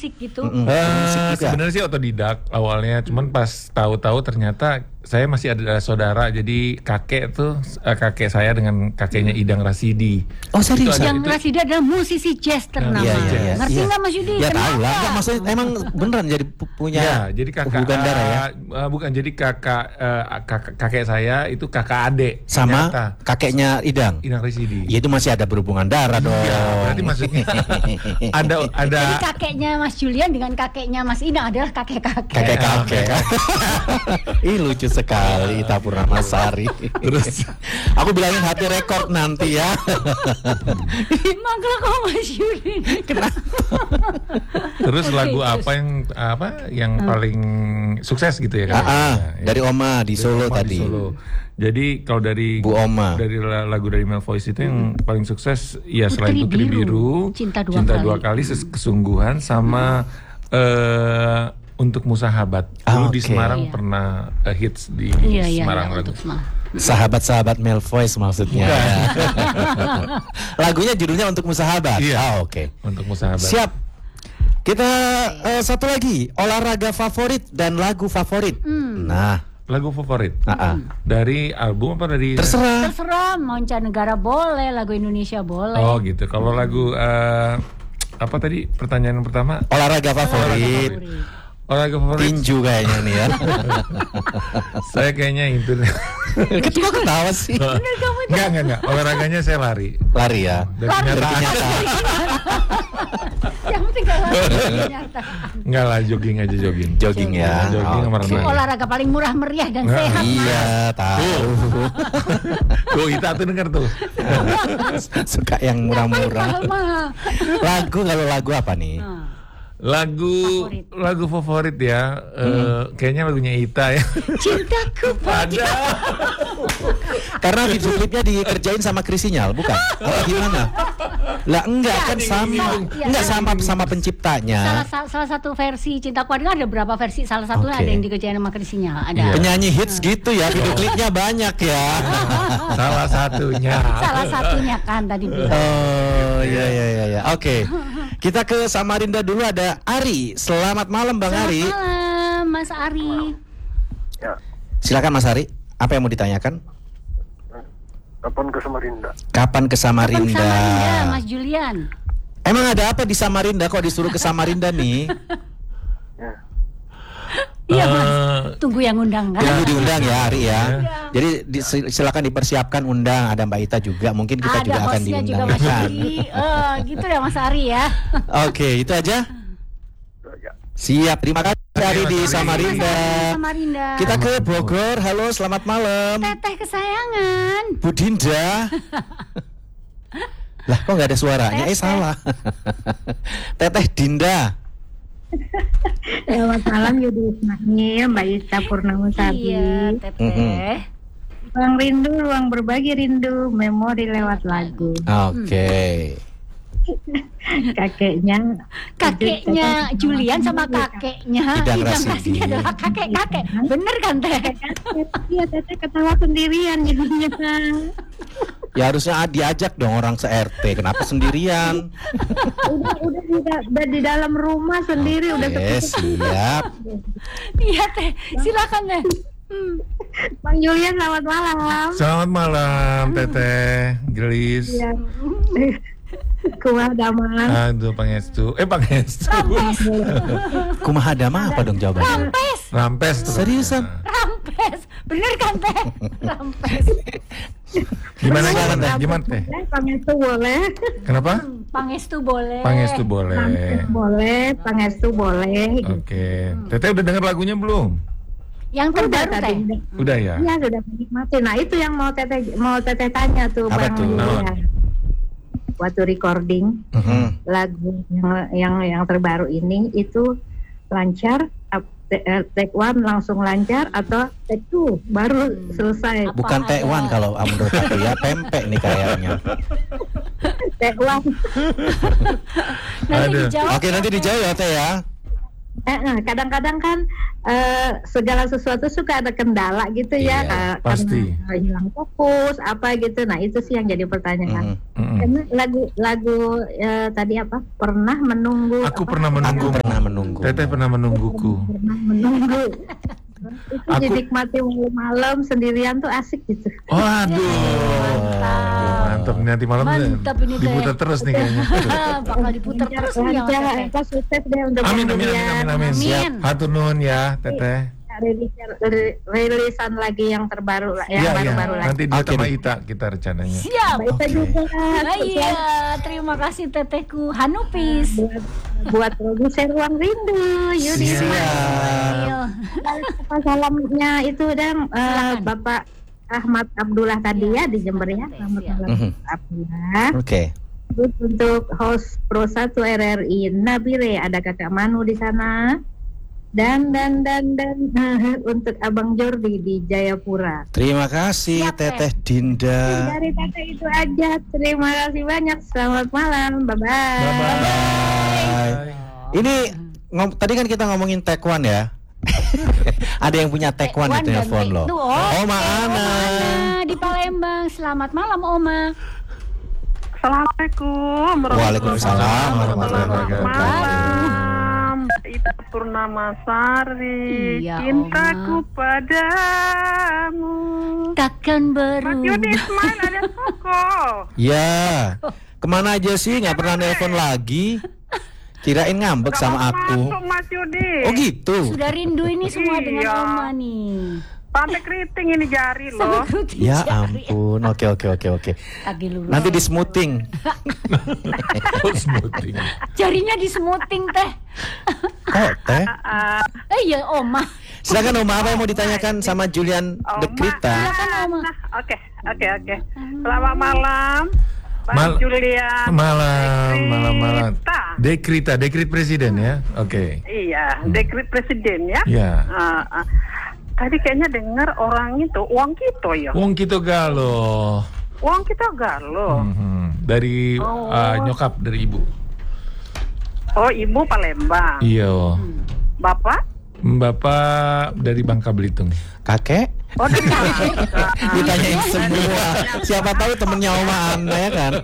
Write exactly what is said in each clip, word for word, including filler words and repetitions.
musik gitu? Mm-hmm. Uh, Sebenarnya sih otodidak awalnya, cuman pas tahu-tahu ternyata saya masih ada saudara, jadi kakek tuh uh, kakek saya dengan kakeknya Idang Rasidi. Oh serius? Idang Rasidi adalah musisi jazz ternama. Iya, iya, iya. Ngerti nggak iya. Mas Yudi? Ya Kenapa? tahu lah, nggak, maksudnya emang beneran jadi pu- punya. Ya, jadi kakak hubungan darah ya. Uh, bukan jadi kakak, uh, kakak kakek saya itu kakak adik. Sama ternyata. kakeknya Idang. Idang Rasidi. Ya itu masih ada berhubungan darah dong. Ya, berarti maksudnya ada ada. Jadi kakeknya Mas Julian dengan kakeknya Mas Idang adalah kakek-kakek. Kakek-kakek. Ih lucu sekali Ita Purnamasari. Terus aku bilangin hati rekor nanti ya. Mangkel kok Mas Yudi. Terus Okay, lagu terus. apa yang apa yang paling sukses gitu ya kan? Ah, ah, dari Oma di Dari Solo Oma di tadi. Solo. Jadi kalau dari Bu Oma. dari la- lagu dari Mel Voice itu yang paling sukses ya selain Putri Putri Biru, Biru, Cinta Dua Kali. kali, Ses- Kesungguhan sama eh, Untuk Musahabat. Ah, Dulu di oke. Semarang Iya. pernah eh, hits di Iya iya Semarang ya, lagu. untuk semua. Sahabat-sahabat Mel Voice maksudnya. Lagunya judulnya Untuk Musahabat. Iya. Ah, oke. Untuk Musahabat. Siap. Kita eh, satu lagi, olahraga favorit dan lagu favorit. Hmm. Nah, Lagu favorit ah, ah. dari album apa dari? terserah. Terserah, mancanegara boleh, lagu Indonesia boleh. Oh gitu. Kalau lagu eh, apa tadi pertanyaan yang pertama? Olahraga favorit. Olahraga favorit. Tinju kayaknya nih ya. Saya kayaknya itu. Ketawa ketawa sih. Enggak, enggak, enggak. Olahraganya saya lari. Lari ya. Dan Lari. kenyataan. Yang penting kalau ternyata. Enggak lah, jogging aja jogging. Jogging ya. Jogging sama Oke. renang. Olahraga paling murah meriah dan Nah, sehat. Iya, tahu. Tuh, Ita tuh denger tuh. Suka yang murah-murah. Mahal-mahal. Lagu kalau lagu apa nih? Nah, Lagu Favorit. lagu favorit ya. eh, kayaknya lagunya Ita ya. Cintaku pada. Karena video klipnya dikerjain sama Krisinyal, bukan? Apa gimana? Lah enggak kan sama. Iya, Enggak iya. sama sama penciptanya. Salah, sa- salah satu versi Cintaku Pada ada berapa versi? Salah satunya Oke. ada yang dikerjain sama Krisinya. Ada. Iya. Penyanyi hits gitu ya, video klipnya banyak ya. Salah satunya. Salah satunya kan tadi bilang. Oh iya iya iya iya. Oke. Kita ke Samarinda dulu, ada Ari. Selamat malam Bang Selamat Ari. malam Mas Ari. Ya, Silakan Mas Ari. Apa yang mau ditanyakan? kapan ke Samarinda? Kapan ke Kapan Samarinda? Samarinda, Mas Julian? Emang ada apa di Samarinda kok disuruh ke Samarinda nih? Ya, Iya Mas. Eh, Tunggu yang undang kan? Tunggu diundang ya Ari ya. Jadi di- silakan dipersiapkan undang, ada Mbak Ita juga, mungkin kita ada juga akan hostnya juga diundang. Mas kan? Yudi. Eh, gitu ya Mas Ari ya. Oke, itu aja. itu aja. Siap, terima kasih Ari di Mas Ari. Samarinda. Samarinda. Kita ke Bogor. Halo, selamat malam. Teteh kesayangan. Bu Dinda. Lah kok nggak ada suaranya? Eh Teteh. salah. Teteh Dinda. Selamat malam Yudi Ismail, Mbak Ita Purnamasari. Iya, Teteh. Mhm. Ruang rindu, ruang berbagi rindu, memori lewat lagu. Oke. Kakeknya, Kakeknya Julian sama kakeknya Idang Idang Rasidi. Rasidi adalah kakek-kakek. Bener kan Teh? Iya, teteh ketawa sendirian jadinya. Ya harusnya diajak dong orang se-R T. Kenapa sendirian? Udah, udah, udah, udah di dalam rumah sendiri, udah Oke, sepi. siap. Iya Teh, silakan Teh. Hmm. Bang Julian, selamat malam. Selamat malam Teteh, Gelis. Ya. Kuah damang. Aduh, Pangestu. Eh, Pangestu. Rampes, Kumaha dama apa dong jawabannya? rampes, Rampes tuh. Seriusan? rampes. Bener kan Teh? Rampes. Gimana Silakan, gimana? Teh. Gimana Teh? Boleh, Pangestu boleh. Kenapa? Pangestu boleh. Pangestu boleh. Boleh, Pangestu boleh. Oke. Teteh udah denger lagunya belum? Yang terbaru Udah, Teh. tadi. Udah ya? Iya, sudah menikmati. Nah, itu yang mau teteh mau teteh tanya tuh Apa Bang tuh? Julian. Waktu recording Mhm. lagu yang yang yang terbaru ini itu lancar, ap- te- eh, take one langsung lancar atau take two baru selesai. Apa Bukan ada? tekwan kalau menurut aku ya, pempek nih kayaknya. Take one. Nanti Aduh. dijawab. Oke, nanti dijawab ya Teh ya. Eh, eh, kadang-kadang kan eh, segala sesuatu suka ada kendala gitu ya, Iya, ka- pasti. karena hilang fokus apa gitu. Nah itu sih yang jadi pertanyaan. Mhm. Mm-mm. Karena lagu-lagu eh, tadi apa? Pernah menunggu. Aku apa? pernah menunggu. Aku pernah menunggu. Teteh pernah menungguku. Pernah menunggu. Itu Aku- dinikmati malam sendirian tuh asik gitu. Waduh. Mantap nih, nanti malam Mantap ini, Teh. diputar terus nih kayaknya. Bakal diputar terus nih ya, Mas Lancar, Teteh. apa sukses deh untuk Amin yang amin amin dilihat. amin amin. Amin. Siap. Hatur nuhun ya, Teteh. Rilis- ri- Rilisan lagi yang terbaru lah, yang Iya iya. baru-baru lagi. Nanti dia Oke sama deh. Ita kita rencananya. Siap. Mbak Ita juga Ah, iya, terima kasih tetehku Hanupis. buat buat produser Ruang Rindu Yudi. Siap. Apa salamnya itu dan eh, Silakan. Bapak Ahmad Abdullah tadi ya di Jember ya. Selamat Siap. malam Mhm. Abdullah. Oke. Terus untuk host Pro satu R R I Nabire, ada Kakak Manu di sana. Dan dan dan dan untuk Abang Jordi di Jayapura. Terima kasih Siap, Teh. Teteh Dinda. Dari Tete itu aja. Terima kasih banyak. Selamat malam. Bye bye. Bye. Ini ngom- tadi kan kita ngomongin Taekwondo ya. Ada yang punya Taekwondo Taekwondo di telepon dan loh. Taekwondo. Oh, Oma Ana. Nah, di Palembang. Selamat malam Oma. Assalamualaikum Waalaikumsalam warahmatullahi wabarakatuh. Malam, Ita Purnamasari, Iya, cintaku Oma. padamu. Takkan Mas berubah. Yudi Ismail alias Koko. Ya, kemana aja sih? Nggak pernah nelpon lagi. Kirain ngambek Gak sama mau aku. masuk, Mas Yudi. Oh gitu. Sudah rindu ini semua dengan Iya. Oma nih. Sampai keriting ini jari Sampai loh. keriting Ya jari. ampun. Oke oke oke oke. Kaki lurus. Nanti di smoothing. Oh, smoothing. Jarinya disemuting teh. Oh teh. Ah, Eh iya Oma. Silakan Oma, apa yang mau ditanyakan sama Julian Oma. Dekrita? Silakan, Oma. Nah, Oke, oke, oke. Selamat malam, Pak Mal- Julian. Malam, malam, malam. Dekrita. Dekrita, dekrit presiden ya. Oke. Iya, dekret presiden ya. Ya. Ah, ah. Tadi kayaknya dengar orang itu uang kita ya. Wong kita galo. Uang kita galau. Mhm. Dari Oh. uh, nyokap dari ibu. Oh, ibu Palembang. Iya. Bapak? Bapak dari Bangka Belitung. Kakek? Oh, dari Jakarta. Ditanyain semua. Siapa tahu temennya Oma Ana ya kan?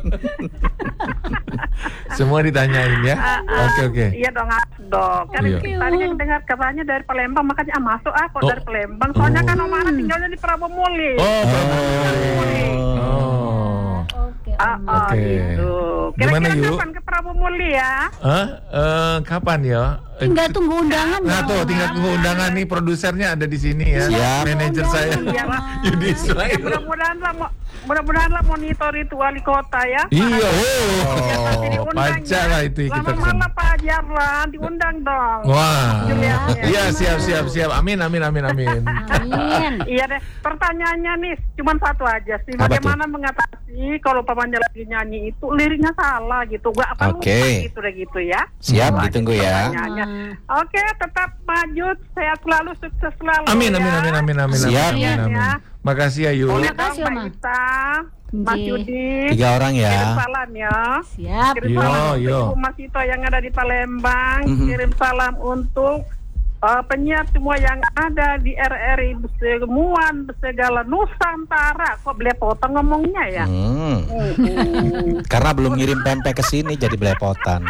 Semua ditanyain ya. Ah, ah. Oke oke. Iya dong, harus dong. Kan Iya. tadi kan dengar katanya dari Palembang, makanya ah, masuk ah kok Oh. dari Palembang. Soalnya kan Om Ana tinggalnya di Prabomuli. Oh. Oh. Oh. Oke Ah, Oma. ah, Oke. gitu. Gimana, Kira-kira Yu? kapan ke Prabomuli ya? Hah? Eh, kapan ya? Eh, Tinggal tunggu undangan. Nah ya, tuh Oma. tinggal tunggu undangan nih, produsernya ada di sini ya. Siap. Manajer saya. Iya, Pak. Yudi Ya, Ismail. mudah-mudahan lah, mo- mudah-mudahan lah monitor itu wali kota ya. Iya. Pasti Oh, diundang pajak ya. lah itu kita Lama kesana. malam Pak Jarlan diundang dong. Wah. Julian, ya. Iya siap siap siap. Amin amin amin amin. Amin. Iya deh. Pertanyaannya nih cuma satu aja sih. Apa Bagaimana mengatasi kalau pamannya lagi nyanyi itu liriknya salah gitu. Gak apa Oke. lupa gitu deh gitu ya. Siap, Itu aja ditunggu ya. pertanyaannya. Oke, tetap maju, sehat selalu, sukses selalu. Amin ya. amin amin amin amin. Siap. Amin, amin. Ya. Makasih ya Yu. Boleh Terima kasih, dong, Oma. Mbak Ita, Mas Nggih. Yudi. Tiga orang Kirim ya. salam ya. Siap. Kirim Yo, salam untuk yo. Ibu Mas Ito yang ada di Palembang. Mhm. Kirim salam untuk uh, penyiar semua yang ada di R R I semuan segala Nusantara. Kok belepotan ngomongnya ya? Hmm. Hmm. Karena belum ngirim pempek ke sini jadi belepotan.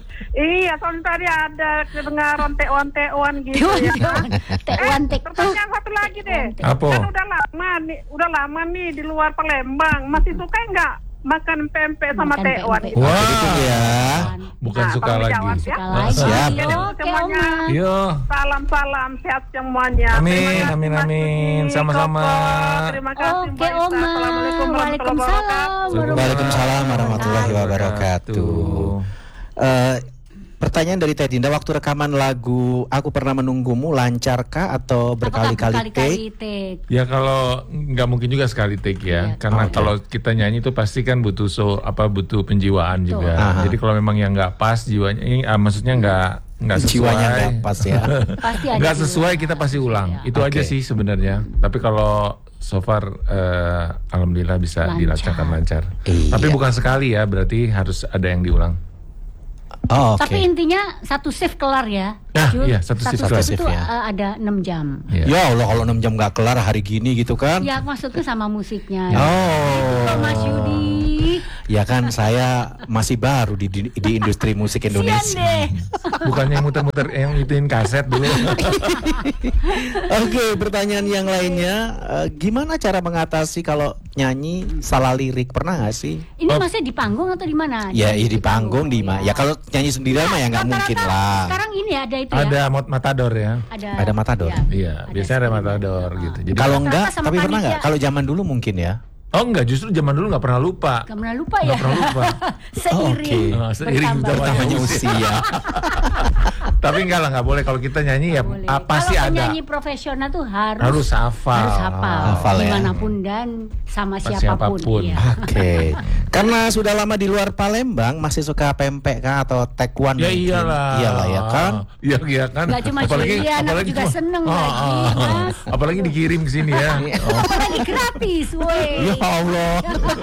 Iya, soalnya tadi ada kedengaran tewan-tewan gitu ya. Tewan, tewan, Eh, tek. pertanyaan satu lagi deh. Apa? Kan udah lama nih, udah lama nih di luar Palembang. Masih suka nggak makan pempek sama Makan tewan? pempek. Itu? Wah. Wah. Itu ya. Bukan Nah, suka tolong lagi. jawab ya. Suka lagi. Siap. Oke Semuanya. Oma. Yo. Salam-salam sehat semuanya. Amin, Terima kasih, amin, Mas amin. Yudi, Sama-sama. Koko. Terima kasih, Oke Mbak Ita. Oma. Assalamualaikum warahmatullahi wabarakatuh. Waalaikumsalam warahmatullahi wabarakatuh. Eh, pertanyaan dari Teh Dinda, waktu rekaman lagu Aku Pernah Menunggumu lancarkah atau berkali-kali take? take? Ya kalau nggak mungkin juga sekali take ya, Iya. karena Oke. kalau kita nyanyi itu pasti kan butuh so apa butuh penjiwaan juga. Aha. Jadi kalau memang yang nggak pas jiwanya, ini, ah, maksudnya nggak nggak sesuai, Jiwanya nggak pas ya. Pasti ada nggak juga. sesuai kita pasti ulang. Ya. Itu aja Oke. sih sebenarnya. Tapi kalau so far eh, alhamdulillah bisa Lancar. dilancarkan lancar. Iya. Tapi bukan sekali ya, berarti harus ada yang diulang. Oh, oke. Tapi intinya satu shift kelar ya. Nah, Jul. iya, satu shift kelar. itu ya. uh, ada enam jam. Iya. Ya Allah, kalau enam jam nggak kelar hari gini gitu kan. Ya maksudku sama musiknya. Oh. Itu Mas Yudi. Ya kan saya masih baru di, di, di industri musik Sian Indonesia. deh. Bukannya muter-muter yang ituin kaset dulu. Oke, pertanyaan yang lainnya, eh, gimana cara mengatasi kalau nyanyi salah lirik? Pernah nggak sih? Ini masih di panggung atau di mana? Ya, ya di panggung di ma. Ya kalau nyanyi sendirian mah ya nggak Rata-rata mungkin lah. Sekarang ini ada itu ya. Ada mot matador ya. Ada, Ada matador. ya. Iya, biasanya ada matador gitu. Jadi Kalau Rata-rata enggak, sama tapi pernah panitia. nggak? Kalau zaman dulu mungkin ya. oh enggak, justru zaman dulu nggak pernah lupa. Gak pernah lupa ya. Nggak pernah lupa. Seiring Oh, oke. Seiring bertambah. bertambahnya Namanya usia. Tapi enggak lah, nggak boleh kalau kita nyanyi ya Boleh. apa sih Kalau ada. penyanyi profesional tuh harus Harus hafal. harus hafal, Hafal ya. dimanapun dan sama Sama siapapun. siapapun. Iya. Oke. Karena sudah lama di luar Palembang, masih suka pempek kah atau taekwondo? Ya mungkin? iyalah. Iyalah ya kan. Iya iya kan. Nggak cuma Julian, aku juga seneng lagi, Mas. Apalagi dikirim ke sini ya. Oh. Apalagi gratis, woi. Ya Allah.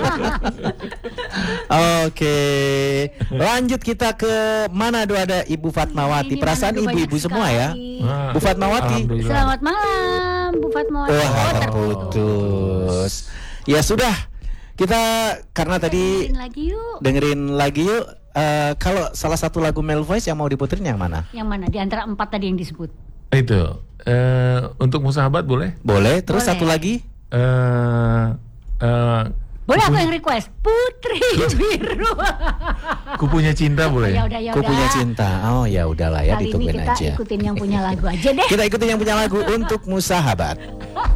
Oke. Lanjut kita ke Manado, ada Ibu Fatmawati. Ini Perasaan Manado ibu-ibu banyak semua ya. sekali. Ah, Bu Fatmawati. Alhamdulillah. Selamat malam, Bu Fatmawati. Wah, Oh, terputus. Ya sudah. Kita karena tadi dengerin lagi yuk. dengerin lagi yuk. Eh, kalau salah satu lagu Male Voice yang mau diputerin yang mana? Yang mana di antara empat tadi yang disebut? Itu eh untuk musahabat boleh? Boleh. Terus Boleh. satu lagi. Eh eh Boleh aku yang request Putri Biru. Ku punya cinta boleh? Ya udah ya Ku udah. punya cinta. Oh ya udahlah ya, Kali ini ditungguin kita aja. ikutin yang punya lagu aja deh. Kita ikutin yang punya lagu untuk Musahabat.